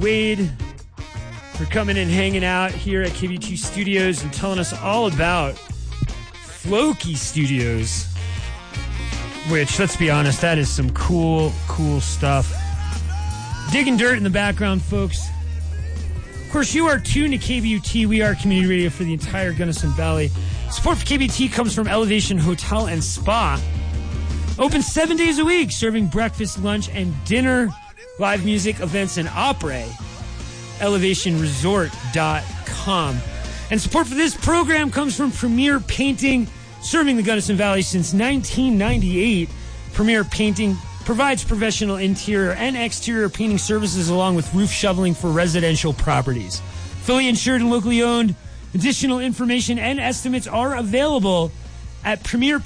Wade, for coming and hanging out here at KBT Studios and telling us all about Floki Studios. Which, let's be honest, that is some cool stuff. Digging dirt in the background, folks. Of course, you are tuned to KBUT. We are community radio for the entire Gunnison Valley. Support for KBT comes from Elevation Hotel and Spa. Open 7 days a week, serving breakfast, lunch, and dinner, live music, events, and opera. ElevationResort.com. And support for this program comes from Premier Painting, serving the Gunnison Valley since 1998. Premier Painting provides professional interior and exterior painting services along with roof shoveling for residential properties. Fully insured and locally owned. Additional information and estimates are available at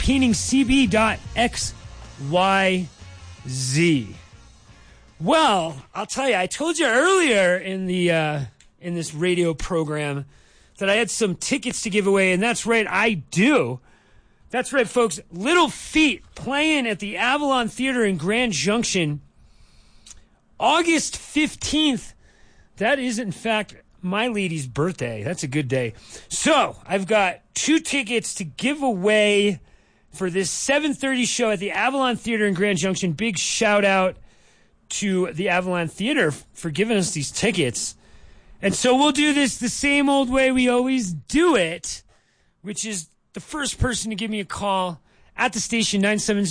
premierpaintingcb.xyz. Well, I'll tell you, I told you earlier in this radio program that I had some tickets to give away, and that's right, I do. That's right, folks. Little Feat playing at the Avalon Theater in Grand Junction August 15th. That is, in fact, my lady's birthday. That's a good day. So I've got 2 tickets to give away for this 7:30 show at the Avalon Theater in Grand Junction. Big shout out to the Avalon Theater for giving us these tickets. And so we'll do this the same old way we always do it, which is the first person to give me a call at the station,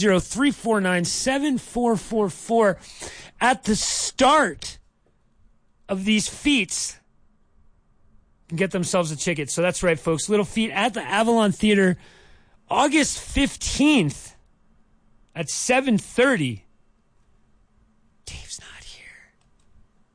970-349-7444, at the start of these feats, can get themselves a ticket. So that's right, folks. Little Feat at the Avalon Theater, August 15th at 7:30.